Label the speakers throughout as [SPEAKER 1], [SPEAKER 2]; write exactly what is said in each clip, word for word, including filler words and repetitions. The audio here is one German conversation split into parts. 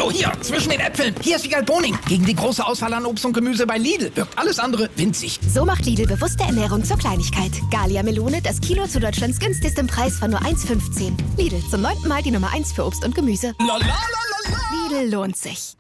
[SPEAKER 1] So, hier, zwischen den Äpfeln. Hier ist die Galboning. Gegen die große Auswahl an Obst und Gemüse bei Lidl wirkt alles andere winzig.
[SPEAKER 2] So macht Lidl bewusste Ernährung zur Kleinigkeit. Gallia Melone, das Kilo zu Deutschlands günstigstem Preis von nur eins fünfzehn. Lidl, zum neunten Mal die Nummer eins für Obst und Gemüse. Lidl lohnt sich.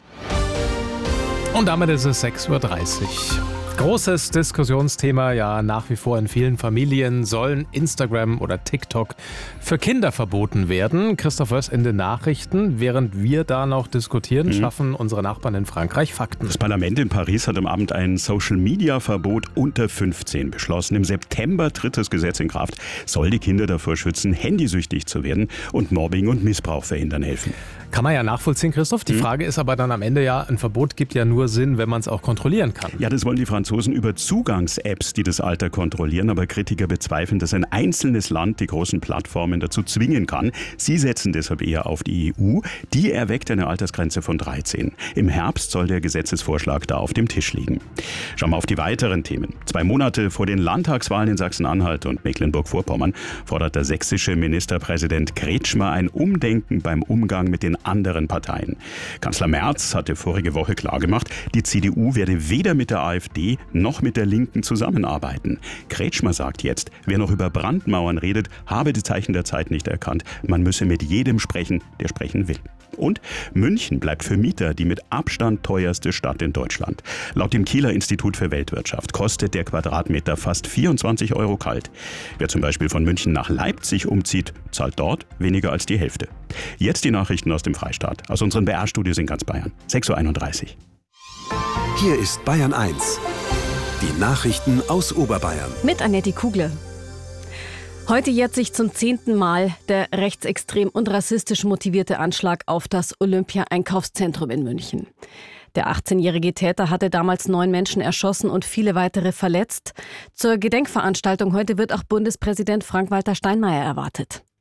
[SPEAKER 3] Und damit ist es sechs Uhr dreißig. Großes Diskussionsthema, ja, nach wie vor in vielen Familien sollen Instagram oder TikTok für Kinder verboten werden. Christoph Wöss in den Nachrichten. Während wir da noch diskutieren, mhm. schaffen unsere Nachbarn in Frankreich Fakten.
[SPEAKER 4] Das Parlament in Paris hat am Abend ein Social-Media-Verbot unter fünfzehn beschlossen. Im September tritt das Gesetz in Kraft. Soll die Kinder davor schützen, handysüchtig zu werden und Mobbing und Missbrauch verhindern helfen.
[SPEAKER 3] Kann man ja nachvollziehen, Christoph. Die mhm. Frage ist aber dann am Ende ja, ein Verbot gibt ja nur Sinn, wenn man es auch kontrollieren kann.
[SPEAKER 4] Ja, das wollen die Franzosen über Zugangs-Apps, die das Alter kontrollieren. Aber Kritiker bezweifeln, dass ein einzelnes Land die großen Plattformen dazu zwingen kann. Sie setzen deshalb eher auf die E U. Die erweckt eine Altersgrenze von dreizehn. Im Herbst soll der Gesetzesvorschlag da auf dem Tisch liegen. Schauen wir auf die weiteren Themen. Zwei Monate vor den Landtagswahlen in Sachsen-Anhalt und Mecklenburg-Vorpommern fordert der sächsische Ministerpräsident Kretschmer ein Umdenken beim Umgang mit den anderen Parteien. Kanzler Merz hatte vorige Woche klargemacht, die C D U werde weder mit der AfD noch mit der Linken zusammenarbeiten. Kretschmer sagt jetzt, wer noch über Brandmauern redet, habe die Zeichen der Zeit nicht erkannt. Man müsse mit jedem sprechen, der sprechen will. Und München bleibt für Mieter die mit Abstand teuerste Stadt in Deutschland. Laut dem Kieler Institut für Weltwirtschaft kostet der Quadratmeter fast vierundzwanzig Euro kalt. Wer zum Beispiel von München nach Leipzig umzieht, zahlt dort weniger als die Hälfte. Jetzt die Nachrichten aus dem Freistaat, aus unseren B R-Studios in ganz Bayern. sechs Uhr einunddreißig.
[SPEAKER 5] Hier ist Bayern eins. Die Nachrichten aus Oberbayern.
[SPEAKER 6] Mit Annette Kugler. Heute jährt sich zum zehnten Mal der rechtsextrem und rassistisch motivierte Anschlag auf das Olympia-Einkaufszentrum in München. Der achtzehnjährige Täter hatte damals neun Menschen erschossen und viele weitere verletzt. Zur Gedenkveranstaltung heute wird auch Bundespräsident Frank-Walter Steinmeier erwartet.